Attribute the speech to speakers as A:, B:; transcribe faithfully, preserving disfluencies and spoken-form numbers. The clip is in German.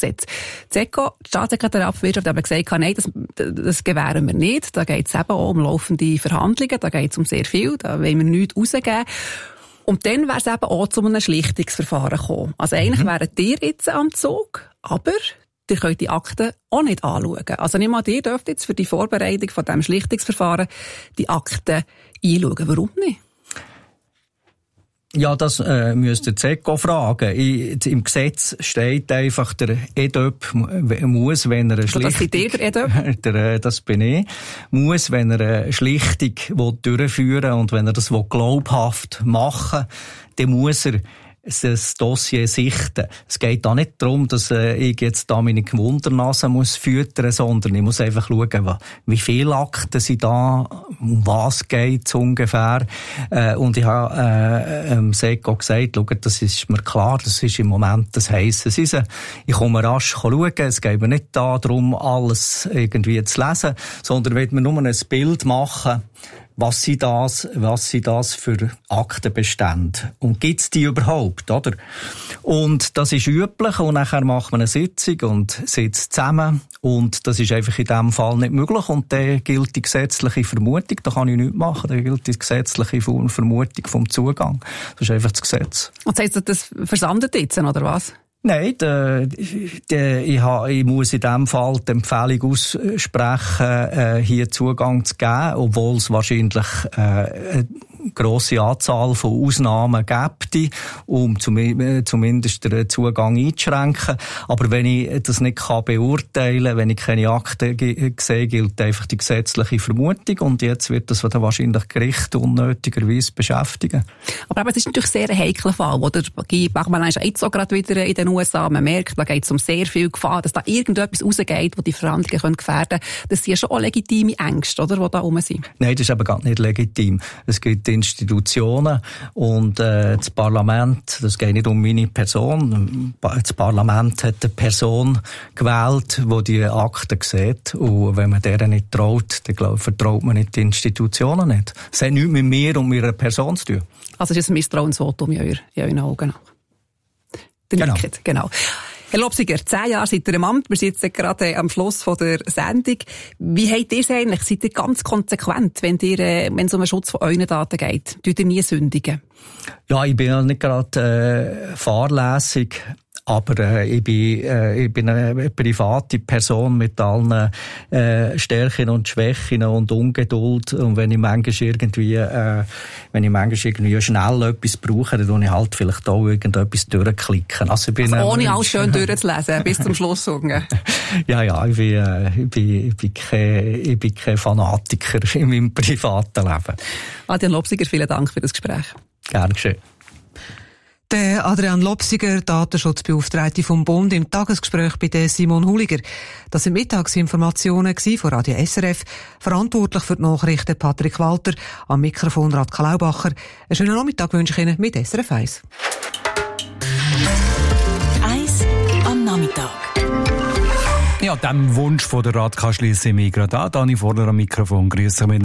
A: Gesetz. Die SECO, die Staatssekretariat für Wirtschaft, haben gesagt, nein, das, das gewähren wir nicht. Da geht es eben auch um laufende Verhandlungen, da geht es um sehr viel, da wollen wir nichts rausgeben. Und dann wäre es eben auch zu einem Schlichtungsverfahren gekommen. Also eigentlich mhm. wären ihr jetzt am Zug, aber ihr könnt die Akten auch nicht anschauen. Also nicht mal ihr dürft jetzt für die Vorbereitung von diesem Schlichtungsverfahren die Akten einschauen. Warum nicht?
B: Ja, das äh, müsst ihr die SECO fragen. I, Im Gesetz steht einfach, der E D Ö P muss, wenn er eine Schlichtung... Das seid ihr, der E D Ö P? Der, das bin ich. Muss, wenn er eine Schlichtung durchführen will und wenn er das glaubhaft machen will, dann muss er das Dossier sichten. Es geht da nicht darum, dass äh, ich jetzt da meine Gewundernase muss füttern, sondern ich muss einfach schauen, wie viele Akten sind da, um was geht es ungefähr. Äh, und ich habe äh, ähm, SECO gesagt, schaut, das ist mir klar, das ist im Moment das heisse Eisen. Ich komme rasch schauen, es geht mir nicht darum, alles irgendwie zu lesen, sondern ich will mir nur ein Bild machen, was sind das, was sind das für Aktenbestände? Und gibt's die überhaupt, oder? Und das ist üblich, und nachher macht man eine Sitzung und sitzt zusammen, und das ist einfach in diesem Fall nicht möglich, und dann gilt die gesetzliche Vermutung, da kann ich nichts machen, da gilt die gesetzliche Vermutung vom Zugang. Das ist einfach das Gesetz.
A: Und das heisst, das versandet jetzt, oder was?
B: Nein, de, de, ich, ha, ich muss in diesem Fall die Empfehlung aussprechen, äh, hier Zugang zu geben, obwohl es wahrscheinlich äh, eine grosse Anzahl von Ausnahmen gibt, um zum, äh, zumindest den Zugang einzuschränken. Aber wenn ich das nicht kann beurteilen kann, wenn ich keine Akte ge- sehe, gilt einfach die gesetzliche Vermutung, und jetzt wird das wahrscheinlich Gericht unnötigerweise beschäftigen.
A: Aber, aber es ist natürlich sehr ein heikler Fall, wo der Guy Parmelin ist jetzt auch gerade wieder in den U S A. Man merkt, da geht es um sehr viel Gefahr, dass da irgendetwas rausgeht, wo die Verhandlungen gefährden können. Das sind ja schon auch legitime Ängste, oder, die da rum sind.
B: Nein, das ist aber gar nicht legitim. Es gibt Institutionen und äh, das Parlament, das geht nicht um meine Person. Das Parlament hat eine Person gewählt, die die Akten sieht. Und wenn man deren nicht traut, dann glaub, vertraut man nicht die Institutionen nicht. Es hat nichts mit mir und meiner Person zu tun.
A: Also es ist ein Misstrauensvotum in, euer, in euren Augen.
B: Genau.
A: genau. Herr Lobsiger, zehn Jahre seid ihr im Amt, wir sind jetzt gerade am Schluss von der Sendung. Wie habt ihr es eigentlich? Seid ihr ganz konsequent, wenn, ihr, wenn es um den Schutz von euren Daten geht? Tut ihr nie sündigen?
B: Ja, ich bin ja nicht gerade äh, fahrlässig. Aber äh, ich, bin, äh, ich bin eine private Person mit allen äh, Stärken und Schwächen und Ungeduld. Und wenn ich manchmal irgendwie, äh, wenn ich manchmal irgendwie schnell etwas brauche, dann tue ich halt vielleicht auch irgendetwas durchklicken. Also, ich bin,
A: also ohne
B: äh,
A: alles schön durchzulesen, bis zum Schluss sagen.
B: Ja, ja, ich bin, äh, ich bin, ich bin kein, ich bin kein Fanatiker in meinem privaten Leben.
A: Adrian Lobsiger, vielen Dank für das Gespräch.
B: Gern geschehen.
C: Der Adrian Lobsiger, Datenschutzbeauftragte vom Bund, im Tagesgespräch bei der Simon Huliger. Das sind Mittagsinformationen von Radio S R F. Verantwortlich für die Nachrichten Patrick Walter, am Mikrofon Radka Laubacher. Einen schönen Nachmittag wünsche ich Ihnen mit S R F eins.
D: eins am Nachmittag.
E: Ja, dem Wunsch von der Radka schließe ich mich gerade an. Dani Vorder am Mikrofon. Grüße mit